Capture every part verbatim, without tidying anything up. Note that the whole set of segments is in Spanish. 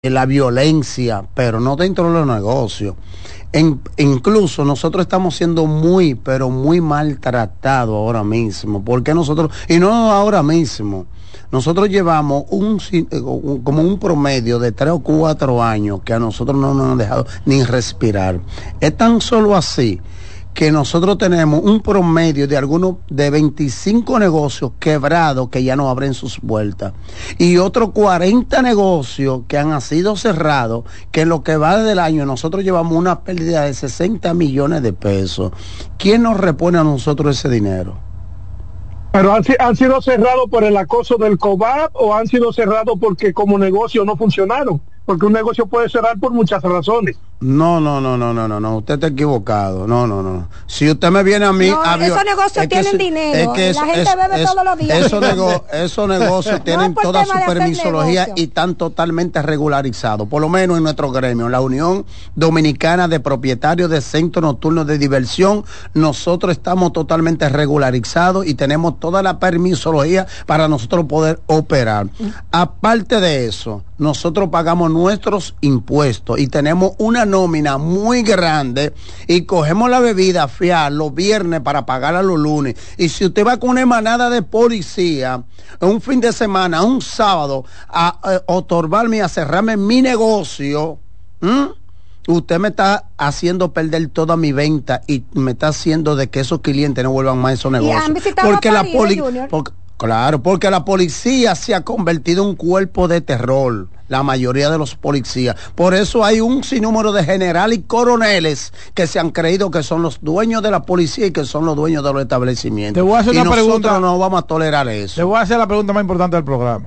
la violencia, pero no dentro de los negocios. En, incluso nosotros estamos siendo muy, pero muy maltratados ahora mismo. Porque nosotros, y no ahora mismo, nosotros llevamos un como un promedio de tres o cuatro años que a nosotros no nos han dejado ni respirar. Es tan solo así que nosotros tenemos un promedio de algunos de veinticinco negocios quebrados que ya no abren sus puertas y otros cuarenta negocios que han sido cerrados, que en lo que va del año nosotros llevamos una pérdida de sesenta millones de pesos. ¿Quién nos repone a nosotros ese dinero? ¿Pero han, han sido cerrados por el acoso del COBAP o han sido cerrados porque como negocio no funcionaron? Porque un negocio puede cerrar por muchas razones. No, no, no, no, no, no, no, usted está equivocado. No, no, no. Si usted me viene a mí... No, a esos negocios tienen dinero. Es que eso, la gente es, bebe es, todos los días. Esos nego, eso negocios no tienen toda su permisología y están totalmente regularizados. Por lo menos en nuestro gremio, la Unión Dominicana de Propietarios de Centros Nocturnos de Diversión, nosotros estamos totalmente regularizados y tenemos toda la permisología para nosotros poder operar. Aparte de eso, nosotros pagamos nuestros impuestos y tenemos una nómina muy grande y cogemos la bebida fiar los viernes para pagar a los lunes. Y si usted va con una manada de policía un fin de semana, un sábado, a, a otorgarme y a cerrarme mi negocio, ¿m? Usted me está haciendo perder toda mi venta y me está haciendo de que esos clientes no vuelvan más a esos negocios. Porque la poli porque, claro, porque la policía se ha convertido en un cuerpo de terror. La mayoría de los policías. Por eso hay un sinnúmero de generales y coroneles que se han creído que son los dueños de la policía y que son los dueños de los establecimientos. Te voy a hacer y una nosotros pregunta. No vamos a tolerar eso. Te voy a hacer la pregunta más importante del programa.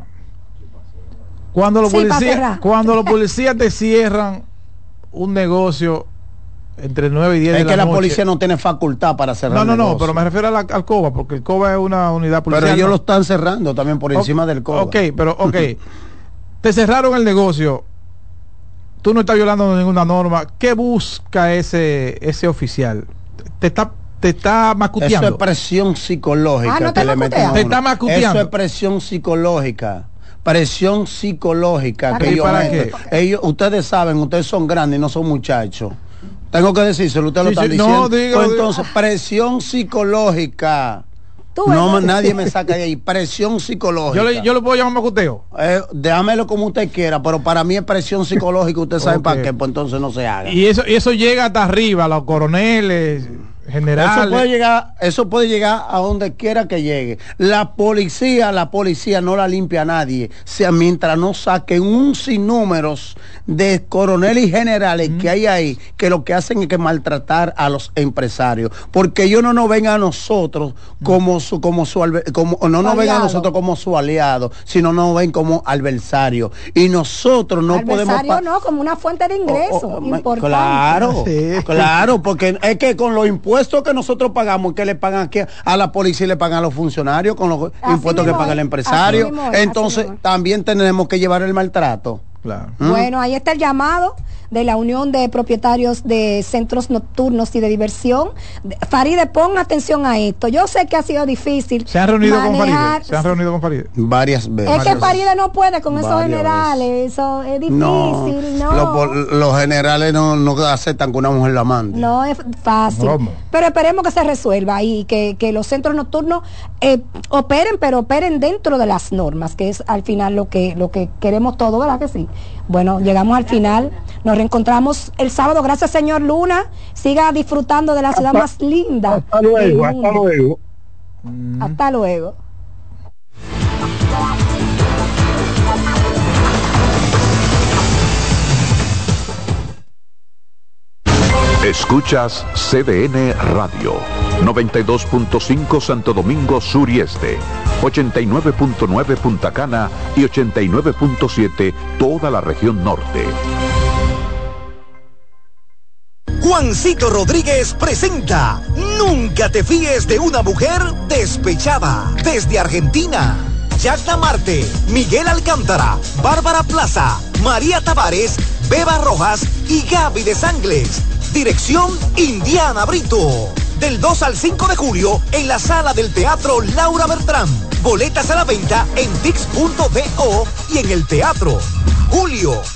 Cuando los sí, policías, cuando los policías te cierran un negocio entre nueve y diez es de la que la noche, policía no tiene facultad para cerrar. No, no, negocio. no, pero me refiero a la, al COBA, porque el COBA es una unidad policial. Pero ellos ¿no? lo están cerrando también por encima okay, del COBA. Ok, pero ok. Te cerraron el negocio. Tú no estás violando ninguna norma. ¿Qué busca ese ese oficial? Te está te está macuteando. Eso es presión psicológica. Ah, ¿no que te le meten te está macuteando. Eso es presión psicológica. Presión psicológica. Que ellos, ¿Para qué? ellos, ustedes saben, ustedes son grandes y no son muchachos. Tengo que decírselo, ustedes sí, lo están sí, diciendo. No, digo, pues entonces, digo. Presión psicológica. ¿Tú no, nadie me saca de ahí. Presión psicológica. Yo le, yo le puedo llamar macuteo. Eh, déjamelo como usted quiera, pero para mí es presión psicológica. Usted sabe okay. para qué, pues entonces no se haga. Y eso, y eso llega hasta arriba, los coroneles, generales. Eso puede llegar, eso puede llegar a donde quiera que llegue. La policía, la policía no la limpia a nadie, sea mientras no saquen un sinnúmeros de coroneles y generales mm. que hay ahí, que lo que hacen es que maltratar a los empresarios, porque ellos no nos ven a nosotros como su, como su como no nos ven a nosotros como su aliado, sino nos ven como adversario. Y nosotros no podemos adversario no, como una fuente de ingresos oh, oh, importante. Claro, sí. claro, porque es que con los impuestos que nosotros pagamos, que le pagan aquí a la policía y le pagan a los funcionarios, con los así impuestos que paga el empresario, entonces también tenemos que llevar el maltrato. Claro. ¿Mm? Bueno, ahí está el llamado de la Unión de Propietarios de Centros Nocturnos y de Diversión. Faride, pon atención a esto. Yo sé que ha sido difícil. ¿Se han reunido manejar... con Faride? ¿Se han reunido con Faride? Varias veces. Es que Faride no puede con esos generales. Veces. Eso es difícil, ¿no? no. Los, los generales no, no aceptan que una mujer la mande. No es fácil. ¿Cómo? Pero esperemos que se resuelva y que, que los centros nocturnos eh, operen, pero operen dentro de las normas, que es al final lo que, lo que queremos todos, ¿verdad que sí? Bueno, llegamos al final. Nos reencontramos el sábado. Gracias, señor Luna. Siga disfrutando de la ciudad hasta, más linda. Hasta luego, hasta luego. Mm. Hasta luego. Escuchas C D N Radio, noventa y dos punto cinco Santo Domingo Sur y Este, ochenta y nueve punto nueve Punta Cana y ochenta y nueve punto siete toda la región norte. Juancito Rodríguez presenta Nunca te fíes de una mujer despechada. Desde Argentina, Yagna Marte, Miguel Alcántara, Bárbara Plaza, María Tavares, Beba Rojas y Gaby de Sangles. Dirección Indiana Brito. Del dos al cinco de julio en la sala del Teatro Laura Bertrán. Boletas a la venta en tix punto do y en el teatro. Julio,